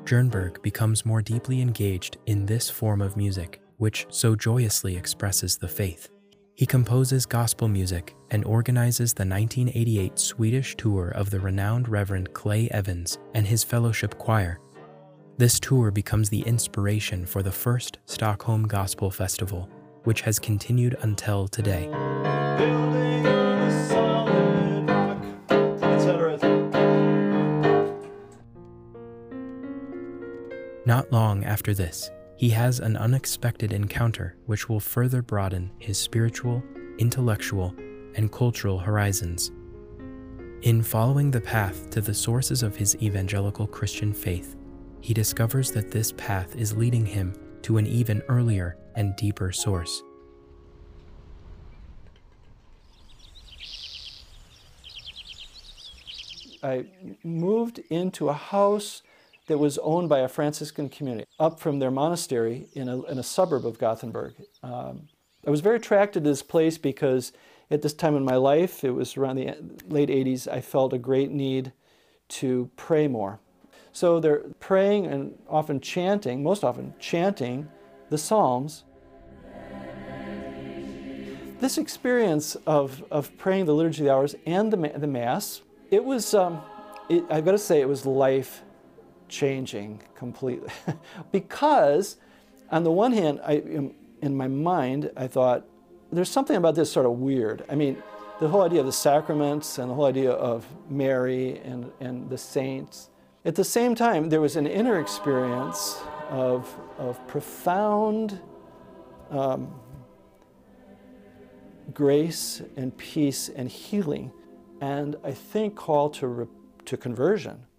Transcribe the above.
Jernberg becomes more deeply engaged in this form of music, which so joyously expresses the faith. He composes gospel music and organizes the 1988 Swedish tour of the renowned Reverend Clay Evans and his fellowship choir. This tour becomes the inspiration for the first Stockholm Gospel Festival, which has continued until today. Building on a solid rock, etc. Not long after this, he has an unexpected encounter which will further broaden his spiritual, intellectual, and cultural horizons. In following the path to the sources of his evangelical Christian faith, he discovers that this path is leading him to an even earlier and deeper source. I moved into a house that was owned by a Franciscan community up from their monastery in a suburb of Gothenburg. I was very attracted to this place because at this time in my life, it was around the late 80s, I felt a great need to pray more. So they're praying and often chanting, most often chanting the Psalms. This experience of praying the Liturgy of the Hours and the Mass, it was, I've got to say, it was life-changing completely. Because, on the one hand, in my mind, I thought, there's something about this sort of weird. I mean, the whole idea of the sacraments and the whole idea of Mary and the saints. At the same time, there was an inner experience of profound grace and peace and healing, and I think call to conversion.